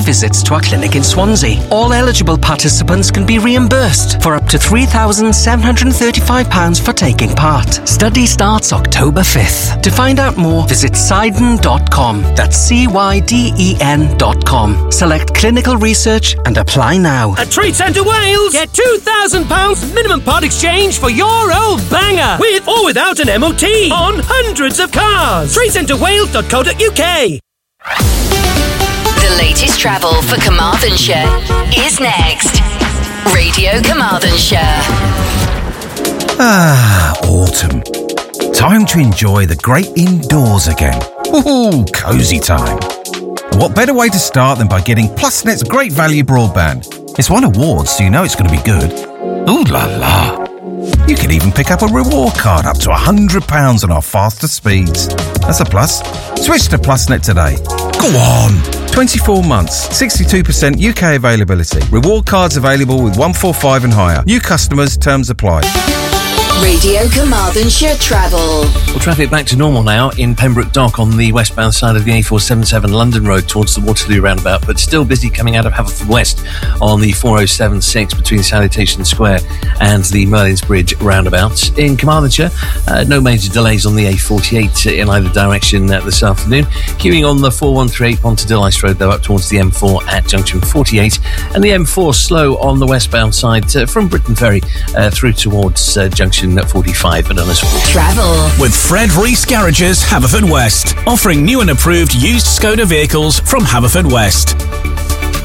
visits to our clinic in Swansea. All eligible participants can be reimbursed for up to £3,735 for taking part. Study starts October 5th. To find out more, visit Cyden.com. That's CYDEN.com. Select clinical research and apply now. At Trade Centre Wales, get £2,000 minimum part exchange for your old banger, with or without an MOT, on hundreds of cars. TradeCentreWales.co.uk. The latest travel for Carmarthenshire is next. Radio Carmarthenshire. Autumn. Time to enjoy the great indoors again. Woohoo, cosy time. And what better way to start than by getting Plusnet's great value broadband? It's won awards, so you know it's going to be good. Ooh la la. You can even pick up a reward card up to £100 on our faster speeds. That's a plus. Switch to Plusnet today. Go on. 24 months, 62% UK availability. Reward cards available with 145 and higher. New customers, terms apply. Radio Carmarthenshire Travel. Well, traffic back to normal now in Pembroke Dock on the westbound side of the A477 London Road towards the Waterloo roundabout, but still busy coming out of Haverfordwest on the 4076 between Salutation Square and the Merlin's Bridge roundabout. In Carmarthenshire, no major delays on the A48 in either direction this afternoon. Queuing on the 4138 Pontedil Road, though, up towards the M4 at junction 48, and the M4 slow on the westbound side from Britain Ferry through towards junction 45 at Unneswell. Travel with Fred Rees Garages, Haverfordwest, offering new and approved used Skoda vehicles from Haverfordwest.